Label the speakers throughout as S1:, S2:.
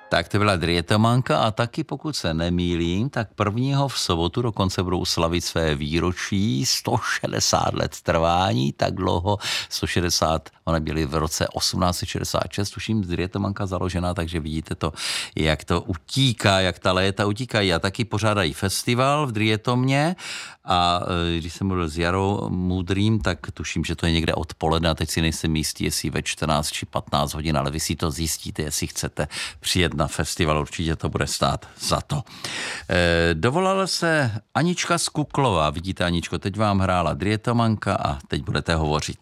S1: Tak to byla Drietomanka a taky, pokud se nemýlím, tak prvního v sobotu dokonce budou slavit své výročí, 160 let trvání, tak dlouho, 160, ona byly v roce 1866, tuším, Drietomanka založená, takže vidíte to, jak to utíká, jak ta léta utíkají a taky pořádají festival v Drietomě a když jsem mluvil s Jarou Moudrým, tak tuším, že to je někde odpoledne a teď si nejsem jistý, jestli ve 14 či 15 hodin, ale vy si to zjistíte, jestli chcete přijet na festival, určitě to bude stát za to. Dovolala se Anička z Kuklova. Vidíte, Aničko, teď vám hrála Drietomanka a teď budete hovořit.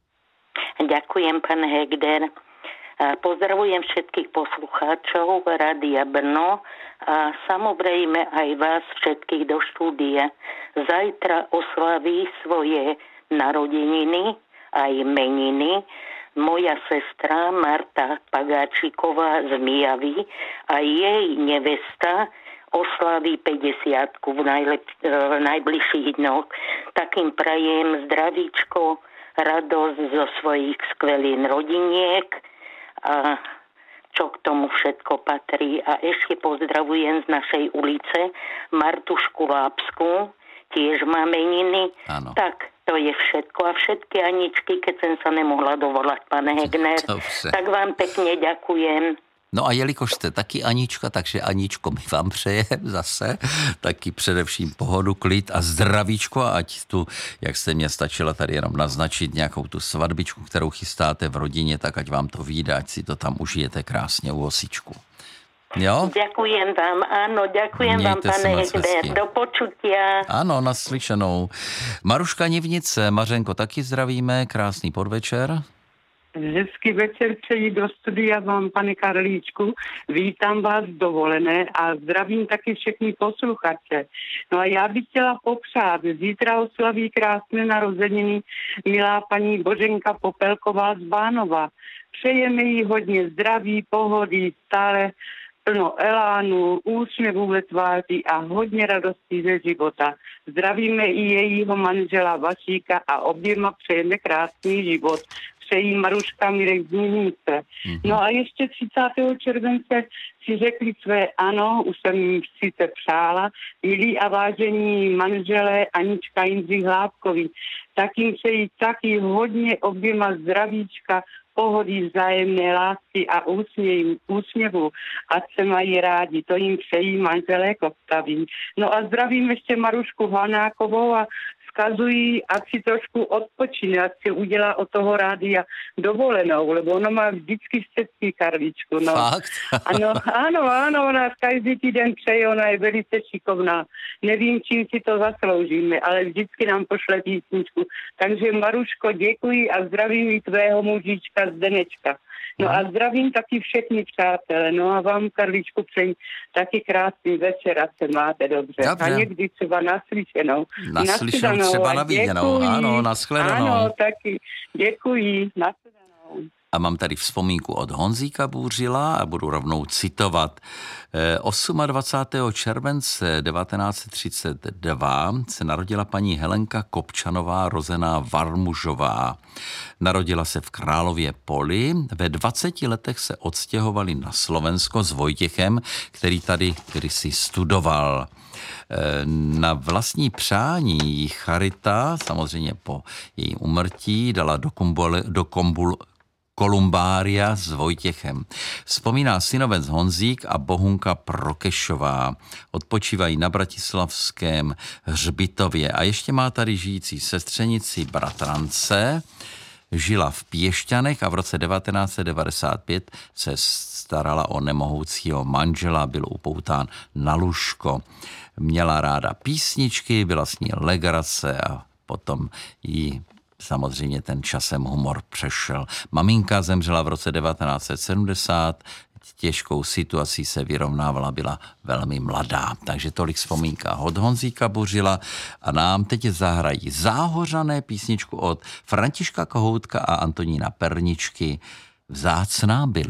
S2: Ďakujem, pán Hegder. Pozdravujem všetkých poslucháčov Rádia Brno a samozrejme aj vás všetkých do štúdia. Zajtra oslaví svoje narodeniny aj meniny moja sestra Marta Pagáčiková z Mijavy a jej nevesta oslaví 50 v najbližších dňoch. Takým prajem zdravíčko, radosť zo svojich skvelých rodiniek a čo k tomu všetko patrí. A ešte pozdravujem z našej ulice Martušku Lápsku, tiež má meniny.
S1: Áno.
S2: Tak, to je všetko. A všetky Aničky, keď som sa nemohla dovolať, pán Hegner, tak vám pekne ďakujem.
S1: No a jelikož jste taky Anička, takže Aničko, my vám přejeme zase taky především pohodu, klid a zdravíčko, a ať tu, jak jste mě stačila tady jenom naznačit nějakou tu svatbičku, kterou chystáte v rodině, tak ať vám to vyjde, ať si to tam užijete krásně u osičku. Jo?
S2: Ďakujem vám, áno, ďakujem vám, pane Hegder, do počutia.
S1: Ano, naslyšenou. Maruška Nivnice, Mařenko, taky zdravíme, krásný podvečer.
S3: Hezký večer přeji do studia vám, pane Karlíčku. Vítám vás dovolené a zdravím taky všechny posluchače. No a já bych chtěla popřát, zítra oslaví krásné narozeniny milá paní Boženka Popelková z Bánova. Přejeme jí hodně zdraví, pohody, stále plno elánu, úsměvů ve tváři a hodně radosti ze života. Zdravíme i jejího manžela Vašíka a oběma přejeme krásný život. Přejí Maruška Mirek z Nivnice. No a ještě 30. července si řekli své ano, už jsem jim sice přála, milí a vážení manželé Anička Jindřich Hlávkovi. Tak jim přejí taky hodně oběma zdravíčka, pohody, vzájemné lásky a úsměvu, ať se mají rádi. To jim přejí manželé Koptaví. No a zdravím ještě Marušku Hanákovou a vzkazují, ať si trošku odpočine, ať si udělá od toho rádia dovolenou, lebo ono má vždycky štěstí, Karličku. No.
S1: Fakt?
S3: Ano, ona každý týden přeje, ona je velice šikovná. Nevím, čím si to zasloužíme, ale vždycky nám pošle písničku. Takže Maruško, děkuji a zdravím i tvého mužička Zdenečka. No a zdravím taky všechny přátelé. No a vám, Karličku, přeji taky krásný večer a se máte dobře.
S1: Dobře.
S3: A někdy třeba naslyšenou.
S1: Naslyšenou, třeba na viděnou. Ano, nashledanou.
S3: Ano, taky. Děkuji. Nashledanou.
S1: A mám tady vzpomínku od Honzíka Bůřila a budu rovnou citovat. 28. července 1932 se narodila paní Helenka Kopčanová, rozená Varmužová. Narodila se v Králově Poli. Ve 20 letech se odstěhovali na Slovensko s Vojtěchem, který tady kdysi studoval. Na vlastní přání jí Charita, samozřejmě po její umrtí, dala do kolumbária s Vojtěchem. Vzpomíná synovec Honzík a Bohunka Prokešová. Odpočívají na bratislavském hřbitově. A ještě má tady žijící sestřenici bratrance. Žila v Piešťanech a v roce 1995 se starala o nemohoucího manžela, byl upoután na lůžko. Měla ráda písničky, byla s ní legrace a potom jí samozřejmě ten časem humor přešel. Maminka zemřela v roce 1970, těžkou situací se vyrovnávala, byla velmi mladá. Takže tolik vzpomínka od Honzíka Buřila a nám teď zahrají Záhořané, písničku od Františka Kohoutka a Antonína Perničky. Vzácná byli.